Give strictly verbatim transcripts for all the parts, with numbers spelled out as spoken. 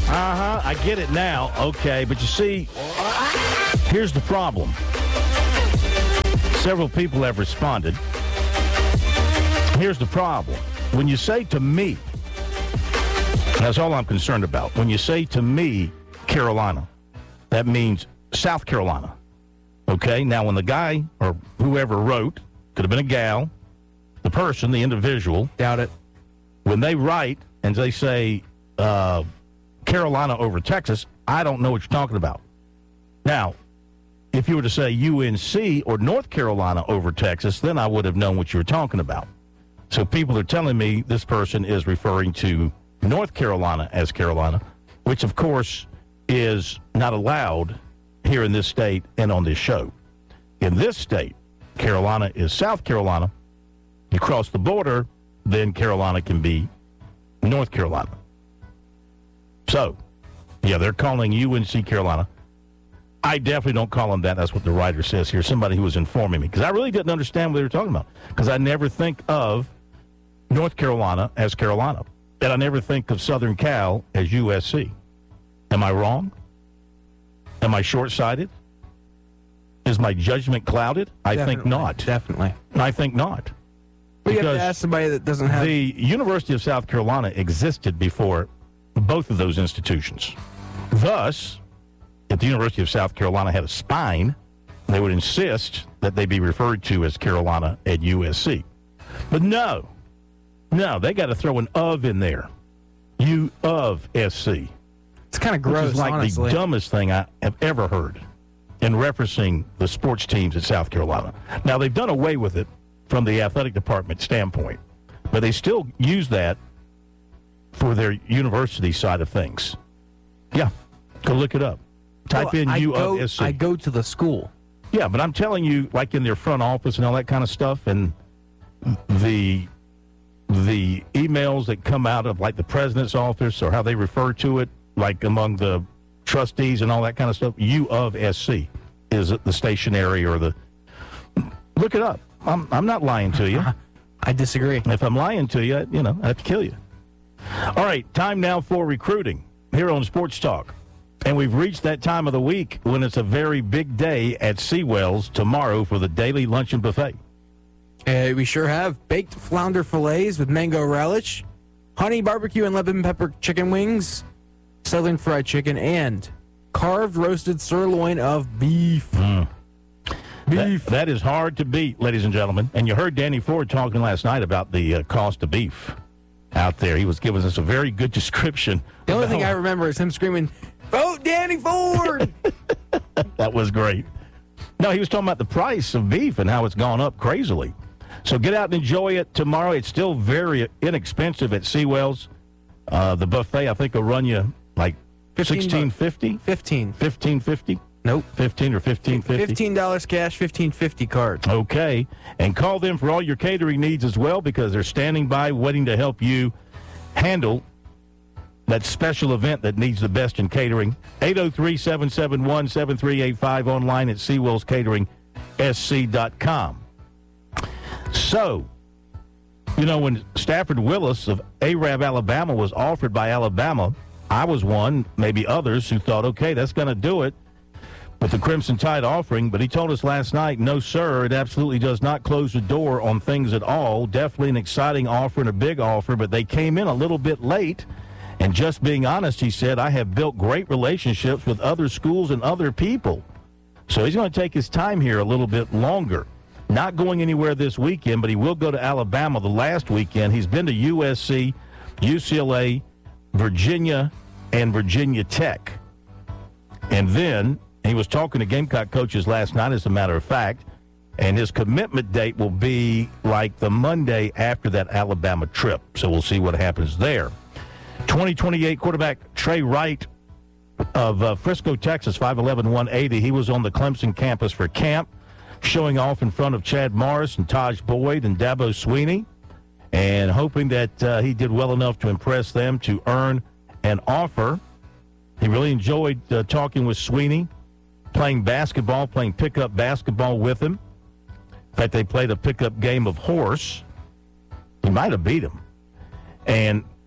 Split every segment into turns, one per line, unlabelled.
Uh-huh, I get it now. Okay, but you see, here's the problem. Several people have responded. Here's the problem. When you say to me, that's all I'm concerned about. When you say to me, Carolina, that means South Carolina. Okay? Now, when the guy or whoever wrote, could have been a gal, the person, the individual.
Doubt it.
When they write and they say uh, Carolina over Texas, I don't know what you're talking about. Now, if you were to say U N C or North Carolina over Texas, then I would have known what you were talking about. So people are telling me this person is referring to North Carolina as Carolina, which, of course, is not allowed here in this state and on this show. In this state, Carolina is South Carolina. You cross the border, then Carolina can be North Carolina. So, yeah, they're calling U N C Carolina. I definitely don't call them that. That's what the writer says here, somebody who was informing me, because I really didn't understand what they were talking about, because I never think of North Carolina as Carolina, and I never think of Southern Cal as U S C. Am I wrong? Am I short-sighted? Is my judgment clouded? I
Definitely,
think not.
Definitely.
I think not.
But you have
Because
to ask somebody that doesn't have...
the University of South Carolina existed before both of those institutions. Thus, if the University of South Carolina had a spine, they would insist that they be referred to as Carolina at U S C. But no, no, they got to throw an of in there. U of S C.
It's kind of gross,
Which is like
honestly.
the dumbest thing I have ever heard in referencing the sports teams at South Carolina. Now, they've done away with it from the athletic department standpoint, but they still use that for their university side of things. Yeah, go look it up. Type
Well,
in
I
U
go,
of S C.
I go to the school.
Yeah, but I'm telling you, like in their front office and all that kind of stuff, and the the emails that come out of like the president's office or how they refer to it, like among the trustees and all that kind of stuff, U of S C is the stationery or the. Look it up. I'm I'm not lying to you.
I disagree.
If I'm lying to you, you know, I have to kill you. All right, time now for recruiting here on Sports Talk. And we've reached that time of the week when it's a very big day at Seawells tomorrow for the daily luncheon buffet.
Uh, we sure have baked flounder fillets with mango relish, honey barbecue and lemon pepper chicken wings, southern fried chicken, and carved roasted sirloin of beef.
Mm.
Beef.
That, that is hard to beat, ladies and gentlemen. And you heard Danny Ford talking last night about the uh, cost of beef out there. He was giving us a very good description.
The only
about-
thing I remember is him screaming, "Vote Danny Ford!"
That was great. No, he was talking about the price of beef and how it's gone up crazily. So get out and enjoy it tomorrow. It's still very inexpensive at Seawells. Uh, the buffet, I think, will run you like sixteen fifty,
Fifteen.
fifteen fifty,
Nope.
fifteen or fifteen fifty.
Fifteen dollars cash, fifteen fifty card.
Okay, and call them for all your catering needs as well, because they're standing by waiting to help you handle that special event that needs the best in catering. eight oh three, seven seven one, seven three eight five, online at seawells catering s c dot com. So, you know, when Stafford Willis of Arab, Alabama was offered by Alabama, I was one, maybe others, who thought, okay, that's going to do it with the Crimson Tide offering. But he told us last night, no, sir, it absolutely does not close the door on things at all. Definitely an exciting offer and a big offer, but they came in a little bit late. And just being honest, he said, I have built great relationships with other schools and other people. So he's going to take his time here a little bit longer. Not going anywhere this weekend, but he will go to Alabama the last weekend. He's been to U S C, U C L A, Virginia, and Virginia Tech. And then he was talking to Gamecock coaches last night, as a matter of fact, and his commitment date will be like the Monday after that Alabama trip. So we'll see what happens there. twenty twenty-eight quarterback Trey Wright of uh, Frisco, Texas, five eleven, one eighty. He was on the Clemson campus for camp, showing off in front of Chad Morris and Taj Boyd and Dabo Sweeney, and hoping that uh, he did well enough to impress them to earn an offer. He really enjoyed uh, talking with Sweeney, playing basketball, playing pickup basketball with him. In fact, they played a pickup game of horse. He might have beat him. And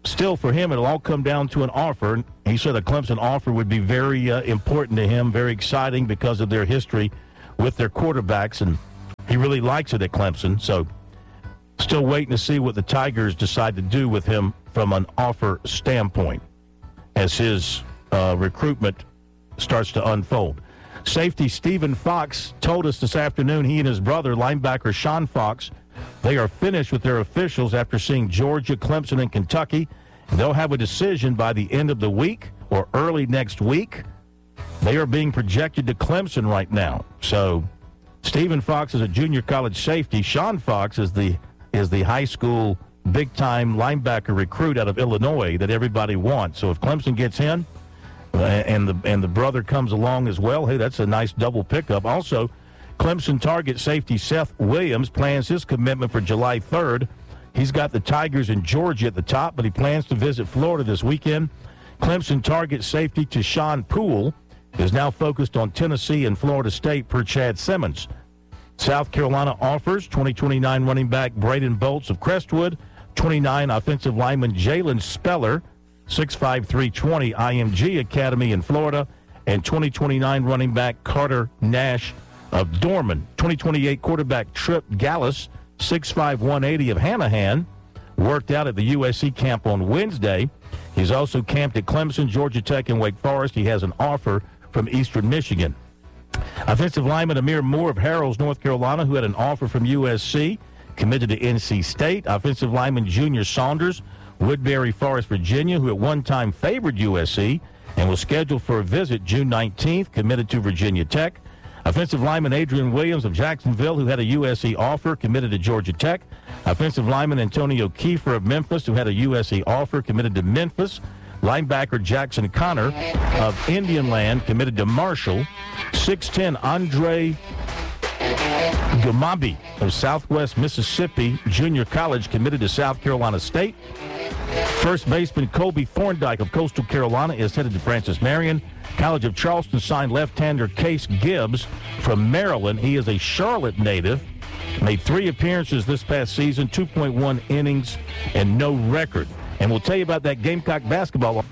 still, for him, it'll all come down to an offer. He said a Clemson offer would be very uh, important to him, very exciting because of their history with their quarterbacks, and he really likes it at Clemson. So still waiting to see what the Tigers decide to do with him from an offer standpoint as his uh, recruitment starts to unfold. Safety Stephen Fox told us this afternoon he and his brother, linebacker Sean Fox, they are finished with their officials after seeing Georgia, Clemson, and Kentucky. And they'll have a decision by the end of the week or early next week. They are being projected to Clemson right now. So Stephen Fox is a junior college safety. Sean Fox is the is the high school big-time linebacker recruit out of Illinois that everybody wants. So if Clemson gets in, Uh, and the and the brother comes along as well, hey, that's a nice double pickup. Also, Clemson target safety Seth Williams plans his commitment for July third. He's got the Tigers in Georgia at the top, but he plans to visit Florida this weekend. Clemson target safety Tashawn Poole is now focused on Tennessee and Florida State per Chad Simmons. South Carolina offers twenty twenty-nine running back Braden Bolts of Crestwood, twenty-nine offensive lineman Jalen Speller, six five, three twenty, I M G Academy in Florida, and twenty twenty-nine running back Carter Nash of Dorman. twenty twenty-eight quarterback Trip Gallus, six five, one eighty of Hanahan, worked out at the U S C camp on Wednesday. He's also camped at Clemson, Georgia Tech, and Wake Forest. He has an offer from Eastern Michigan. Offensive lineman Amir Moore of Harrows, North Carolina, who had an offer from U S C, committed to N C State. Offensive lineman Junior Saunders, Woodbury Forest, Virginia, who at one time favored U S C and was scheduled for a visit June nineteenth, committed to Virginia Tech. Offensive lineman Adrian Williams of Jacksonville, who had a U S C offer, committed to Georgia Tech. Offensive lineman Antonio Kiefer of Memphis, who had a U S C offer, committed to Memphis. Linebacker Jackson Connor of Indian Land, committed to Marshall. six ten Andre Gumabi of Southwest Mississippi Junior College, committed to South Carolina State. First baseman Colby Thorndike of Coastal Carolina is headed to Francis Marion. College of Charleston signed left-hander Case Gibbs from Maryland. He is a Charlotte native. Made three appearances this past season, two point one innings, and no record. And we'll tell you about that Gamecock basketball.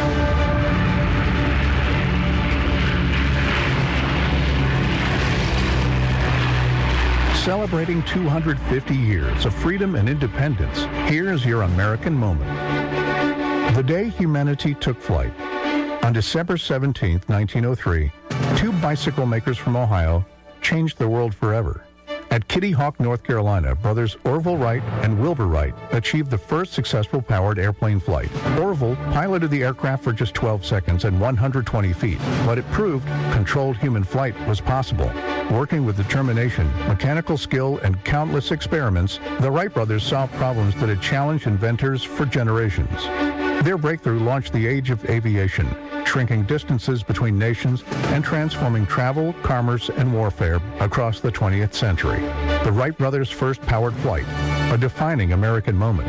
Celebrating two hundred fifty years of freedom and independence, here's your American moment. The day humanity took flight. On December seventeenth, nineteen oh three, two bicycle makers from Ohio changed the world forever. At Kitty Hawk, North Carolina, brothers Orville Wright and Wilbur Wright achieved the first successful powered airplane flight. Orville piloted the aircraft for just twelve seconds and one hundred twenty feet, but it proved controlled human flight was possible. Working with determination, mechanical skill, and countless experiments, the Wright brothers solved problems that had challenged inventors for generations. Their breakthrough launched the age of aviation, shrinking distances between nations and transforming travel, commerce, and warfare across the twentieth century. The Wright brothers' first powered flight, a defining American moment.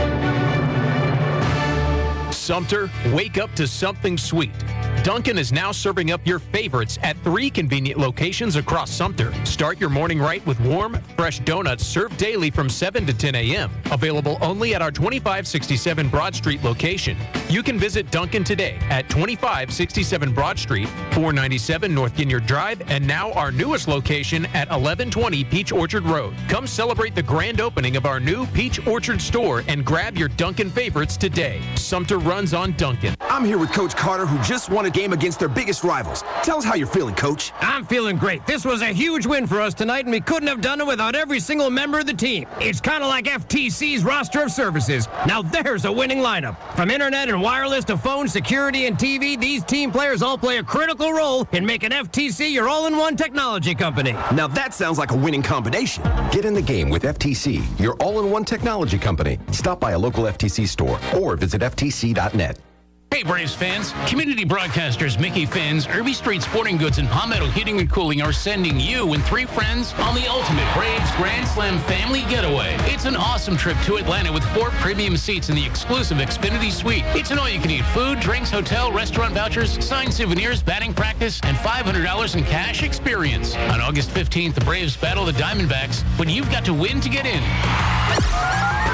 Sumter, wake up to something sweet. Dunkin' is now serving up your favorites at three convenient locations across Sumter. Start your morning right with warm, fresh donuts served daily from seven to ten a.m. Available only at our twenty-five sixty-seven Broad Street location. You can visit Dunkin' today at twenty-five sixty-seven Broad Street, four ninety-seven North Ginyard Drive, and now our newest location at eleven twenty Peach Orchard Road. Come celebrate the grand opening of our new Peach Orchard store and grab your Dunkin' favorites today. Sumter runs on Dunkin'.
I'm here with Coach Carter, who just won a game against their biggest rivals. Tell us how you're feeling, Coach.
I'm feeling great. This was a huge win for us tonight, and we couldn't have done it without every single member of the team. It's kind of like F T C's roster of services. Now there's a winning lineup. From internet and wireless to phone, security, and T V, these team players all play a critical role in making F T C your all-in-one technology company.
Now that sounds like a winning combination.
Get in the game with F T C, your all-in-one technology company. Stop by a local F T C store or visit F T C dot net.
Hey Braves fans, community broadcasters Mickey Finn's, Irby Street Sporting Goods, and Palmetto Heating and Cooling are sending you and three friends on the ultimate Braves Grand Slam family getaway. It's an awesome trip to Atlanta with four premium seats in the exclusive Xfinity Suite. It's an all-you-can-eat food, drinks, hotel, restaurant vouchers, signed souvenirs, batting practice, and five hundred dollars in cash experience. On August fifteenth, the Braves battle the Diamondbacks, but you've got to win to get in.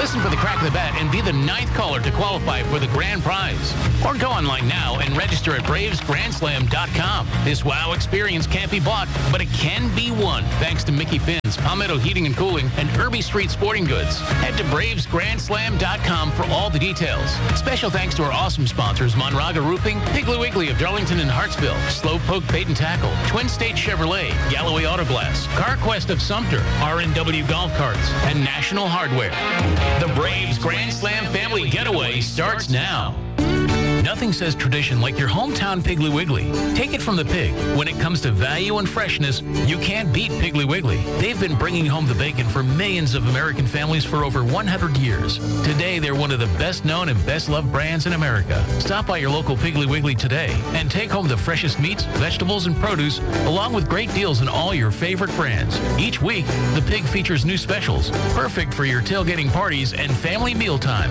Listen for the crack of the bat and be the ninth caller to qualify for the grand prize. Or go online now and register at braves grand slam dot com. This wow experience can't be bought, but it can be won thanks to Mickey Finn's, Palmetto Heating and Cooling, and Irby Street Sporting Goods. Head to braves grand slam dot com for all the details. Special thanks to our awesome sponsors, Monraga Roofing, Piggly Wiggly of Darlington and Hartsville, Slowpoke Bait and Tackle, Twin State Chevrolet, Galloway Auto Glass, CarQuest of Sumter, R and W Golf Carts, and National Hardware. The Braves Grand Slam Family Getaway starts now. Nothing says tradition like your hometown Piggly Wiggly. Take it from the pig. When it comes to value and freshness, you can't beat Piggly Wiggly. They've been bringing home the bacon for millions of American families for over one hundred years. Today, they're one of the best-known and best-loved brands in America. Stop by your local Piggly Wiggly today and take home the freshest meats, vegetables, and produce, along with great deals on all your favorite brands. Each week, the pig features new specials, perfect for your tailgating parties and family mealtime.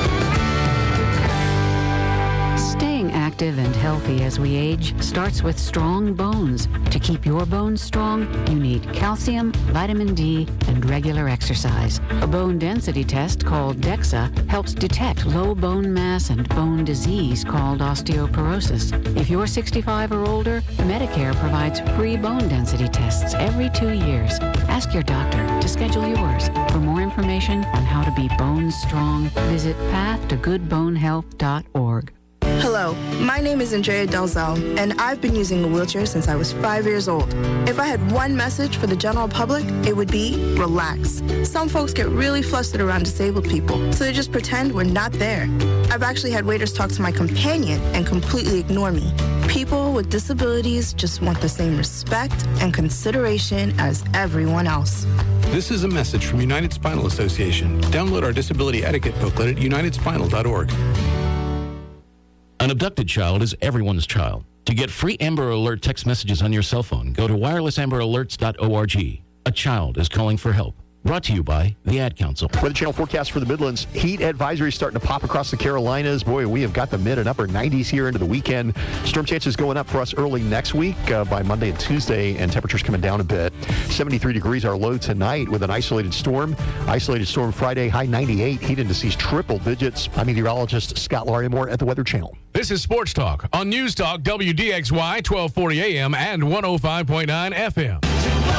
Staying active and healthy as we age starts with strong bones. To keep your bones strong, you need calcium, vitamin D, and regular exercise. A bone density test called DEXA helps detect low bone mass and bone disease called osteoporosis. If you're sixty-five or older, Medicare provides free bone density tests every two years. Ask your doctor to schedule yours. For more information on how to be bone strong, visit path to good bone health dot org.
Hello, my name is Andrea Delzell, and I've been using a wheelchair since I was five years old. If I had one message for the general public, it would be relax. Some folks get really flustered around disabled people, so they just pretend we're not there. I've actually had waiters talk to my companion and completely ignore me. People with disabilities just want the same respect and consideration as everyone else.
This is a message from United Spinal Association. Download our disability etiquette booklet at united spinal dot org.
An abducted child is everyone's child. To get free Amber Alert text messages on your cell phone, go to wireless amber alerts dot org. A child is calling for help. Brought to you by the Ad Council.
Weather Channel forecast for the Midlands. Heat advisory starting to pop across the Carolinas. Boy, we have got the mid and upper nineties here into the weekend. Storm chances going up for us early next week uh, by Monday and Tuesday, and temperatures coming down a bit. seventy-three degrees our low tonight with an isolated storm. Isolated storm Friday, high ninety-eight. Heat indices triple digits. I'm meteorologist Scott Larimore at the Weather Channel.
This is Sports Talk on News Talk W D X Y twelve forty A M and one oh five point nine F M.